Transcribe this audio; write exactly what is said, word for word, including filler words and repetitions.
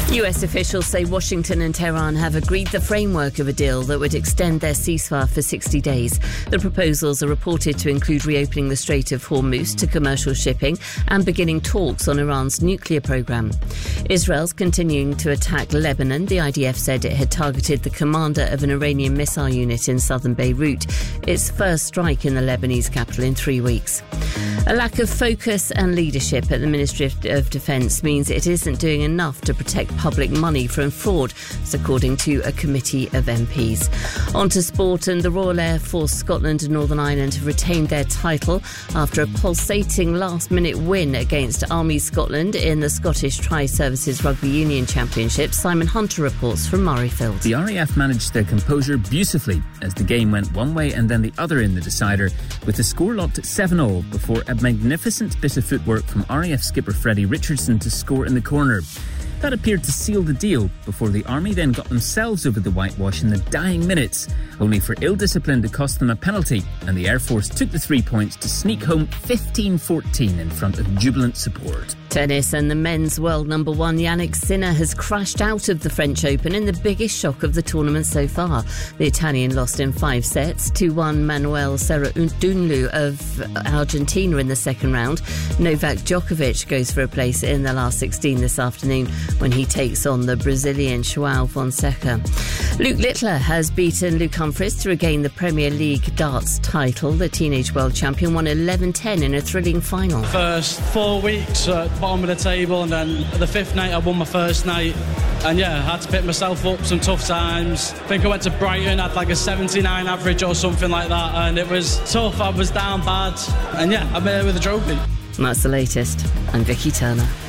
U S officials say Washington and Tehran have agreed the framework of a deal that would extend their ceasefire for sixty days. The proposals are reported to include reopening the Strait of Hormuz to commercial shipping and beginning talks on Iran's nuclear program. Israel's continuing to attack Lebanon. The I D F said it had targeted the commander of an Iranian missile unit in southern Beirut, its first strike in the Lebanese capital in three weeks. A lack of focus and leadership at the Ministry of Defence means it isn't doing enough to protect public money from fraud, according to a committee of M Ps. On to sport, and the Royal Air Force Scotland and Northern Ireland have retained their title after a pulsating last-minute win against Army Scotland in the Scottish Tri-Services Rugby Union Championship. Simon Hunter reports from Murrayfield. The R A F managed their composure beautifully as the game went one way and then the other in the decider, with the score locked at seven all before a magnificent bit of footwork from R A F skipper Freddie Richardson to score in the corner. That appeared to seal the deal before the Army then got themselves over the whitewash in the dying minutes, only for ill discipline to cost them a penalty, and the Air Force took the three points to sneak home fifteen fourteen in front of jubilant support. Tennis, and the men's world number one Yannick Sinner has crashed out of the French Open in the biggest shock of the tournament so far. The Italian lost in five sets to one Manuel Serra-Dunlu of Argentina in the second round. Novak Djokovic goes for a place in the last sixteen this afternoon when he takes on the Brazilian João Fonseca. Luke Littler has beaten Luke Humphries to regain the Premier League darts title. The teenage world champion won eleven ten in a thrilling final. First four weeks at bottom of the table, and then the fifth night I won my first night, and yeah, I had to pick myself up some tough times. I think I went to Brighton, had like a seventy-nine average or something like that, and it was tough. I was down bad, and yeah, I'm here with a trophy. And that's the latest. I'm Vicky Turner.